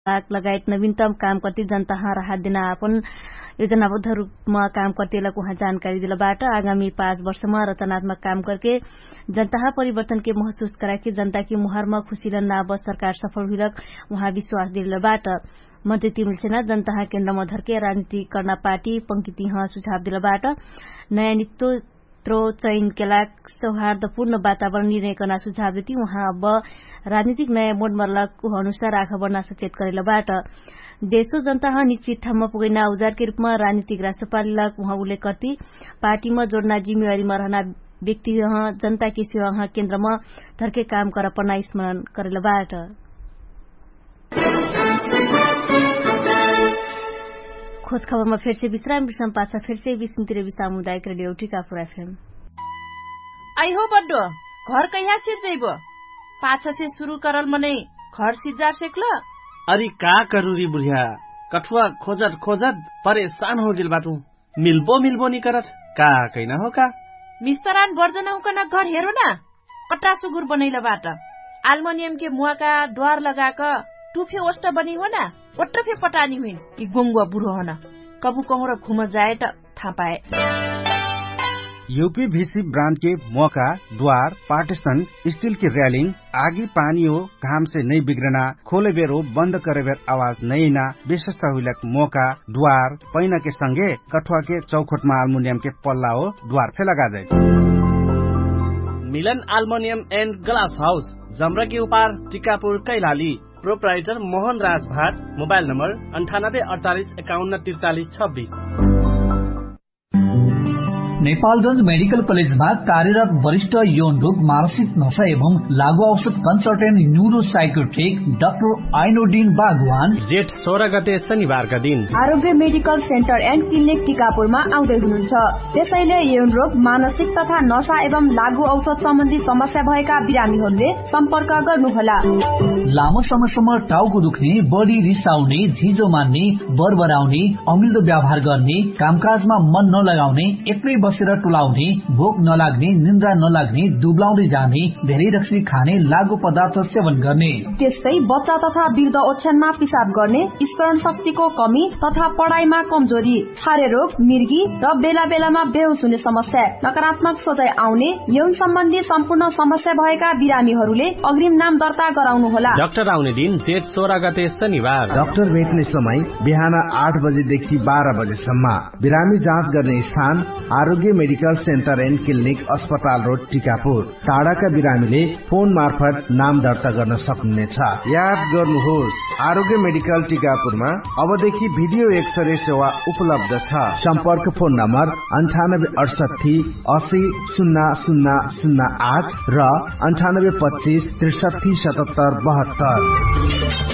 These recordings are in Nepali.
लगायत नवीनतम काम करती जनता राहत दिन अपन योजनाबद्ध रूपमा काम करतेला उहाँ जानकारी दिलाबाट आगामी 5 वर्षमा रचनात्मक काम करके जनता परिवर्तन के महसूस कराके जनता की मुहारमा खुशीलन नाब सरकार सफल हुइलक उहाँ विश्वास दिलाबाट मन्त्री तिमिल सेना जनता केन्द्रमा धर्के राजनीति गर्न पार्टी पंक्ति सुझाव दिलाबाट नयाँ नीतित्व चयन केला सौहार्दपूर्ण वातावरण निर्णय गर्न सुझाव देती उहाँ अब राजनीतिक नयाँ मोडमा अनुसार आँखा बढ्न सचेत करेलाबाट देशो जनता निश्चित ठाउँमा पुगैना औजार के रूपमा राजनीतिक राष्ट्रपाललाई उहाँ उल्लेख गर्ती पार्टीमा जोड्ना जिम्मेवारीमा रहना व्यक्ति जनता की सेवा केन्द्रमा धर्के काम कर पर्ना स्मरण करेलाबाट खोज खबरमा फिर से विश्राम पाछा फिर से 20 सामुदायिक रेडियो टीकापुर एफएम आई हो बड्डो घर कहिया से जइबो पाछा से शुरू करल मने घर सिजार सेकल अरे का करूरी बुढ़िया कठुआ खोजत खोजत परेशान हो गेल बाटू मिल्बो नि करत का कैना हो का मिस्तरान वर्जना हुकन घर हेरो न कट्टा सुगुर बनैला बाट एल्युमिनियम के मुआ का द्वार लगाक टुफे ओस्ट बनी हो न ओट्रफे पटानी हुइन कि गोंगुआ बुढो हो न कबु कहरो घुम जाए त थाहा पाए यूपीवीसी ब्रांड के मौका द्वार पार्टीशन स्टील की रेलिंग आगी पानी हो घाम से नहीं बिगड़ना खोले बेर हो बंद करे बेर आवाज नहीं ना विशेषता हुई मौका द्वार पैना के संगे कठुआ के चौखट में एल्युमिनियम के पल्ला हो द्वार फे लगा जाए मिलन एल्युमिनियम एंड ग्लास हाउस जमरा के उपार टीकापुर कैलाली प्रोप्राइटर मोहन राज भाट मोबाइल नंबर 9848514326 नेपालगंज मेडिकल कलेजमा कार्यरत वरिष्ठ यौन रोग मानसिक नशा एवं लागू औषध कन्सल्टेन्ट न्यूरो साइकोट्रिक डाक्टर आइनोडिन बागवान जेठ 16 गते शनिबारका दिन आरोग्य मेडिकल सेन्टर एन्ड क्लिनिक टीकापुरमा आउँदै हुनुहुन्छ। त्यसैले यौन रोग मानसिक तथा नशा एवं लागू औषध सम्बन्धी समस्या भएका बिरामीहरूले सम्पर्क गर्नुहोला। लामो समयसम्म टाउको दुख्ने, बढी रिसाउने, झिजो मान्ने, बरबराउने, अमिल्दो व्यवहार गर्ने, कामकाजमा मन नलगाउने, एक्लै बसेर टुलाउने, भोक नलाग्ने, निन्द्रा नलाग्ने, दुब्लाउँदै जाने, धेरै रक्सी खाने, लागू पदार्थ सेवन गर्ने, त्यस्तै बच्चा तथा वृद्ध ओछ्यानमा पिसाब गर्ने, स्मरण शक्तिको कमी तथा पढाइमा कमजोरी, छारे रोग, मिर्गी र बेला बेलामा बेहोस हुने समस्या, नकारात्मक सोचाइ आउने, यौन सम्बन्धी सम्पूर्ण समस्या भएका बिरामीहरूले अग्रिम नाम दर्ता गराउनुहोला। डाक्टर आउने दिन जेठ 16 गते शनिबार। डाक्टर भेट्ने समय बिहान 8 बजेदेखि 12 बजेसम्म। बिरामी जाँच गर्ने स्थान आरोग्य मेडिकल सेन्टर एन्ड क्लिनिक अस्पताल रोड टीकापुर। टाढाका बिरामीले फोन मार्फत नाम दर्ता गर्न सक्नुहुनेछ। याद गर्नुहोस्, आरोग्य मेडिकल टीकापुरमा अबदेखि भिडियो एक्सरे सेवा उपलब्ध छ। सम्पर्क फोन नम्बर 9868 80 0008 र 9825 63 77 72।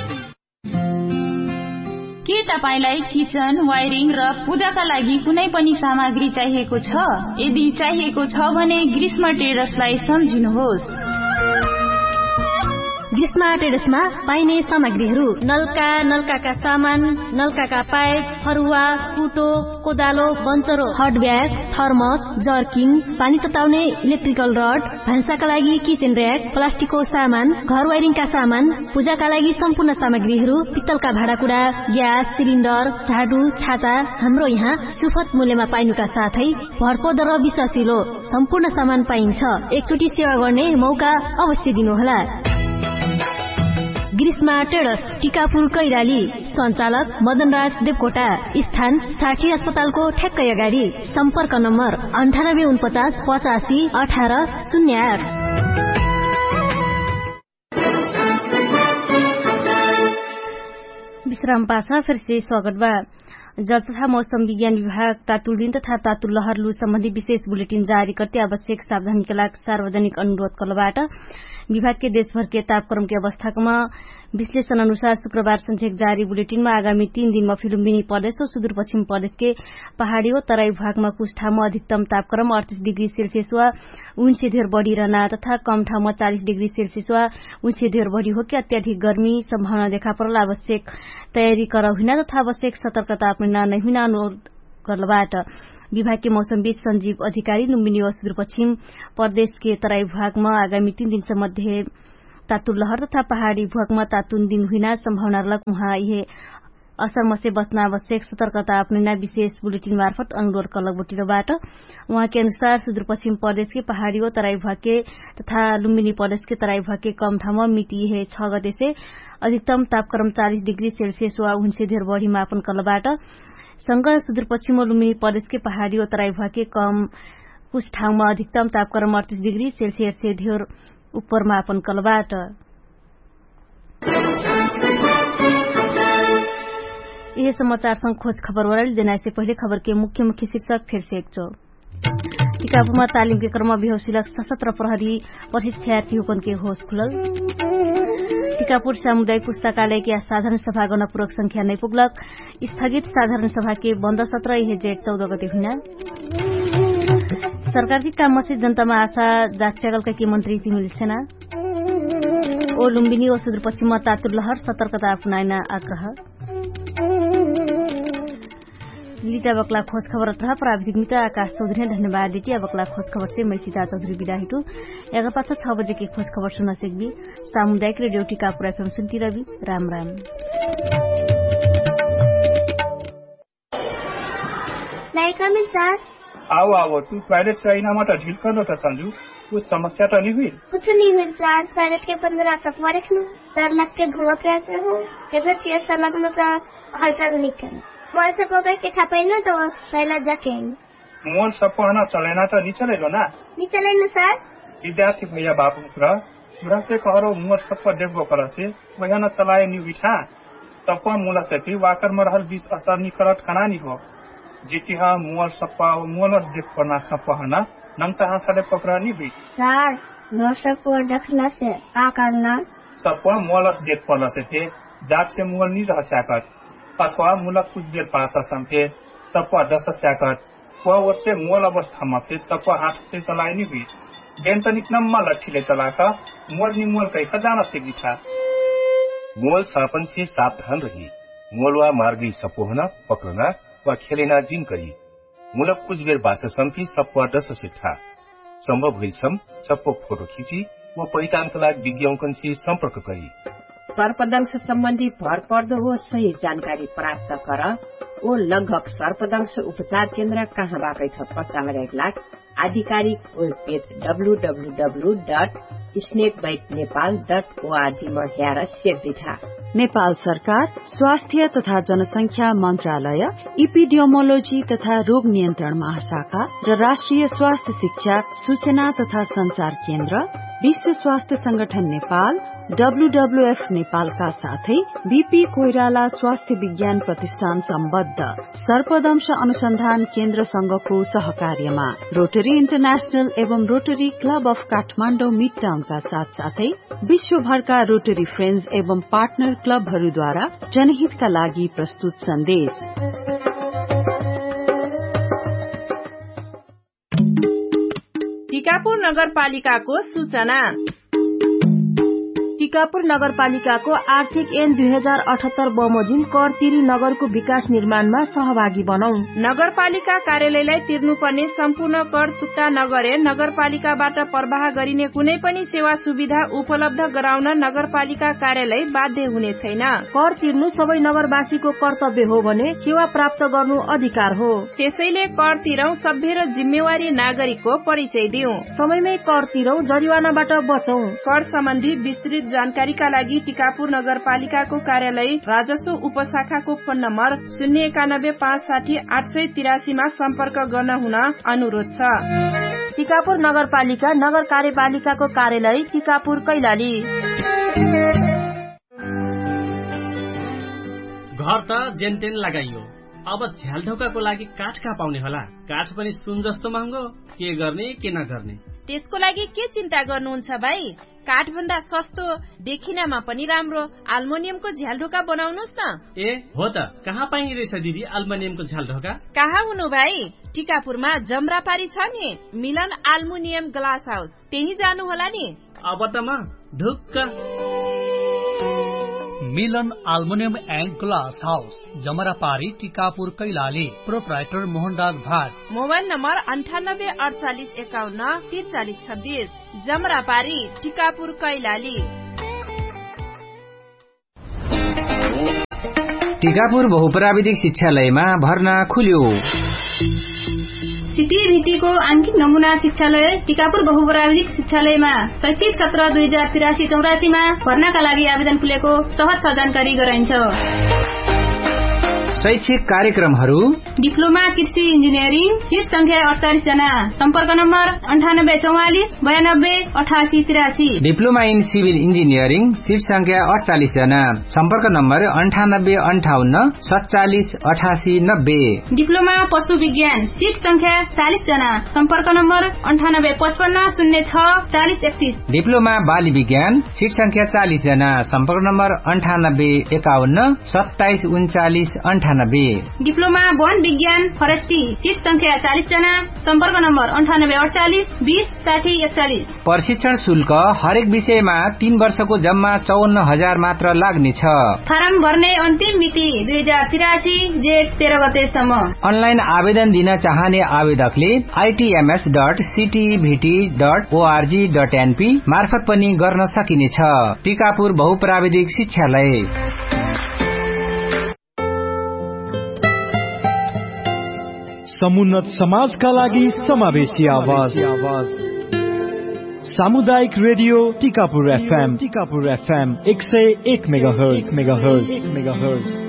के तपाईलाई किचन, वायरिङ र पूजाका लागि कुनै पनि सामग्री चाहिएको छ? यदि चाहिएको छ भने ग्रीष्म टेरेसलाई सम्झिनुहोस्। ग्रीष्मा टेरेसमा पाइने सामग्रीहरू नलका, नलकाका सामान, नलकाका पाइप, फरुवा, कुटो, कोदालो, बन्चरो, हट ब्याग, थर्मस, जर्किङ, पानी तताउने इलेक्ट्रिकल रड, भान्साका लागि किचन र्याक, प्लास्टिकको सामान, घर वायरिङका सामान, पूजाका लागि सम्पूर्ण सामग्रीहरू, पित्तलका भाँडाकुँडा, ग्यास सिलिन्डर, झाडु, छाता हाम्रो यहाँ सुपथ मूल्यमा पाइनुका साथै भरपर्दो र विश्वासिलो सम्पूर्ण सामान पाइन्छ। एकचोटि सेवा गर्ने मौका अवश्य दिनुहोला। ग्रीष्मा टेरेस टीकापुर कैलाली। सञ्चालक मदनराज देवकोटा। स्थान 60 अस्पतालको ठ्याक्कै अगाडि। सम्पर्क नम्बर 9849 85 18 08। विश्राम पासा फिर से स्वागत बा। जल तथा मौसम विज्ञान विभाग तातुल दिन तथा तातुल लहर लू सम्बन्धी विशेष बुलेटिन जारी करते आवश्यक सावधानी के लागि सार्वजनिक अनुरोध करबाट विभाग के देशभर के तापक्रम के अवस्थामा विश्लेषण अनुसार शुक्रबार संक्षेप जारी बुलेटिनमा आगामी 3 दिनमा फिलुम्बिनी प्रदेश और सुदूरपश्चिम प्रदेश के पहाड़ी और तराई भागमा कुछ ठाउँमा अधिकतम तापक्रम 38 डिग्री सेल्सियस वा उनसे धेर बढ़ी रहना तथा कम ठाउँमा 40 डिग्री सेल्सियस वा उनसे धेर बढ़ी हो कि अत्याधिक गर्मी संभावना देखा परल। आवश्यक तयारी हुन तथा आवश्यक सतर्कता अपना नै हुन अनुरोध गर्नबाट विभाग के मौसमविद संजीव अधिकारी लुम्बिनी और सुदूरपश्चिम प्रदेश के तराई भागमा आगामी 3 दिनसम्म तातुल लहर तथा पहाड़ी भूकंपमा तातुन दिन हुइना सम्भावना रहलक। उहाँ यहे असरमा से बच्न आवश्यक सतर्कता अपनैना विशेष बुलेटिन मार्फत अनुरोध करलक बोटिरबाट। उहाँ के अनुसार सुदूरपश्चिम प्रदेश के पहाड़ी व तराई भाग के तथा लुम्बिनी प्रदेश के तराई भाग के कम ठाउँमा मिति यहे 6 गते से अधिकतम तापक्रम 40 डिग्री सेल्सियस वा उनसे धेर बढ़ी मापन करलबाट सँगै सुदूरपश्चिम व लुम्बिनी प्रदेश के पहाड़ी व तराई भाग के कम कुछ ठाउँमा अधिकतम तापक्रम 38 डिग्री सेल्सियस से धेर ऊपर मापन करलबाट। यह समाचार संग खोज खबर वाली देना से पहले खबर के मुख्य शीर्षक फिर से एक टिकापुरमा तालिम के क्रम बेहोशीलक सशस्त्र प्रहरी प्रशिक्षार्थी हुकन के होश खुलल। टिकापुर सामुदायिक पुस्तकालय के साधारण सभा गर्न पूरक संख्या नै पुग्लक। स्थगित साधारण सभा के बन्द सत्र यह जेठ 14 गते हुना। सरकारकी काममा से जनतामा आशा जागच्यागलका के मन्त्री तिमिल सेना ओ लुम्बिनी ओ सुदूरपश्चिममा तातुल लहर सतर्कता अपनाइन आग्रह। लीटा बकला खोज खबर तथा प्राविधिक मित्र आकाश चौधरी धन्यवाद देती। बकला खोज खबर से मैं सीता चौधरी विदा हेतु 6 बजे की खोज खबर सुन सकबी। सामुदायिक रेडियो टिकापुर एफएम सुनती रवि। राम राम। आओ आओ तू टॉयलेट से आईना मत ढील कर दो तो संजू कुछ समस्या तो नहीं हुई? कुछ नहीं हुई सर। टॉयलेट के पंद्रह तक रखना डर लग के घूमत रहते हो चेयर सलग में हल्का नहीं करना मोल सब के छापे न तो पहला जाके मोल सब पहना चलेना तो नहीं चलेगा ना? नहीं चलेगा सर। विद्यार्थी भैया बाबू पूरा से कहो मोल सब पर देखो कर से वह न चलाए नहीं बिठा तब मूल से भी वाकर में रहल 20 असर नहीं करत खाना नहीं हो जीती हाँ मोल सप्पा मोल देख पड़ना सब पहना नंगता हाथ से पकड़ा नहीं भी सर। मोल सब देखना से क्या करना सब मोल देख पड़ना से थे जात से मोल नहीं रह सकत अथवा मूलक कुछ देर पास संथे सबको 10 सेकंड वह से मोल अवस्था में फिर सबको हाथ से चलाए नहीं हुई बेन तो निकनम्मा लट्ठीले चलाकर मोल नहीं मोल कहीं जाना सीखी था। मोल सापन से सावधान रही मोल वा मार्गी सपोहना पकड़ना व खेलेना जिन करी मूलक कुछ बेर बास संथी सबको 10 से था संभव हुई सबको फोटो खींची वो पहिचान का लागि विज्ञापन से संपर्क करी। सर्पदंश सम्बन्धी भरपर्दो हो सही जानकारी प्राप्त कर ओ लगभग सर्पदंश उपचार केन्द्र कहाँबाट छ पत्ता लगाएका आधिकारिक वेब पेज www.snakebitenepal.org मा हेर सेक्दिथा। नेपाल सरकार स्वास्थ्य तथा जनसंख्या मन्त्रालय इपिडियोमोलोजी तथा रोग नियन्त्रण महाशाखा र राष्ट्रिय स्वास्थ्य शिक्षा सूचना तथा संचार केन्द्र विश्व स्वास्थ्य संगठन नेपाल WWF नेपालका साथै बीपी कोइराला स्वास्थ्य विज्ञान प्रतिष्ठान सम्बद्ध सर्पदंश अनुसन्धान केन्द्र संघको सहकार्यमा रोटरी इन्टरनेशनल एवं rotary club of Kathmandu mid टाउनका साथसाथै विश्वभरका रोटरी फ्रेन्ड्स एवं पार्टनर क्लबहरूद्वारा जनहितका लागि प्रस्तुत सन्देश। टिकापुर नगरपालिकाको सूचना। टिकापुर नगरपालिकाको आर्थिक ऐन 2078 बमोजिम कर तिरी नगरको विकास निर्माणमा सहभागी बनौं। नगरपालिका कार्यालयलाई तिर्नुपर्ने सम्पूर्ण कर चुक्ता नगरे नगरपालिकाबाट प्रवाह गरिने कुनै पनि सेवा सुविधा उपलब्ध गराउन नगरपालिका कार्यालय बाध्य हुने छैन। कर तिर्नु सबै नगरवासीको कर्तव्य हो भने सेवा प्राप्त गर्नु अधिकार हो। त्यसैले कर तिरौं, सभ्य र जिम्मेवारी नागरिकको परिचय दिउँ। समयमै कर तिरौं, जरिवानाबाट बचौं। कर सम्बन्धी विस्तृत जानकारीका लागि टिकापुर नगरपालिकाको कार्यालय राजस्व उपशाखाको फोन नम्बर 091560883 मा सम्पर्क गर्न हुन अनुरोध छ। टिकापुर नगरपालिका नगर कार्यपालिकाको कार्यालय टिकापुर कैलाली। घर त जेनतेन लगाइयो, अब झ्यालढोकाको लागि काठ कहाँ पाउने होला? काठ पनि सुन जस्तो महँगो, के गर्ने के नगर्ने? त्यसको लागि के चिन्ता गर्नुहुन्छ भाइ? काठ भन्दा सस्तो, देखिनमा पनि राम्रो एल्युमिनियमको झ्यालढोका बनाउनुस् न। ए हो त, कहाँ पाइरहेछ दिदी एल्युमिनियमको झ्यालढोका? कहाँ हुनु भाइ, टिकापुरमा जमरापारी छ नि मिलन एल्युमिनियम ग्लास हाउस, त्यही जानु होला नि। अब त म ढुक्क। मिलन aluminium and glass house, जमरापारी, Tikapur Kailali. Proprietor Mohanraj Bhat. Mobile number 984851 4326। जमरापारी, Tikapur Kailali. Tikapur बहुप्राविधिक शिक्षालयमा भर्ना खुल्यो। सिटीभिटीको आंशिक नमूना शिक्षालय टिकापुर बहुप्राविधिक शिक्षालयमा शैक्षिक सत्र 2083-84 मा भर्नाका लागि आवेदन खुलेको सहज जानकारी गराइन्छ। शैक्षिक कार्यक्रमहरू डिप्लोमा कृषि इन्जिनियरिङ सीट संख्या 48 जना, सम्पर्क number 9844928883। Diploma in civil engineering seat संख्या 48 जना, सम्पर्क नम्बर 9858478890। डिप्लोमा पशु विज्ञान सीट संख्या 40 जना, सम्पर्क नम्बर 9855064031। डिप्लोमा बाली विज्ञान सीट संख्या 40 जना, सम्पर्क नम्बर 9851273938। डिप्लोमा वन विज्ञान फरेस्टी सीट संख्या 40 जना, सम्पर्क नम्बर 9848206041। प्रशिक्षण शुल्क हरेक विषयमा 3 वर्षको जम्मा 54,000 मात्र लाग्नेछ। फारम भर्ने अन्तिम मिति 2083 जेठ 13 गतेसम्म। अनलाइन आवेदन दिन चाहने आवेदकले itms.ctvt.org.np मार्फत पनि गर्न सकिनेछ। टिकापुर बहुप्राविधिक शिक्षालय। समुन्नत समाजका लागि समावेशी आवाज। सामुदायिक रेडियो टिकापुर FM 101 मेगाहर्ज।